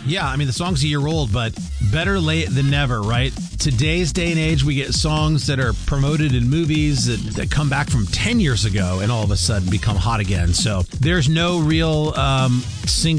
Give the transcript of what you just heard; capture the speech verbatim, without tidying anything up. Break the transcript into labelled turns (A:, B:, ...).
A: Yeah, I mean, the song's a year old, but better late than never, right? Today's day and age, we get songs that are promoted in movies that, that come back from ten years ago and all of a sudden become hot again. So there's no real um, single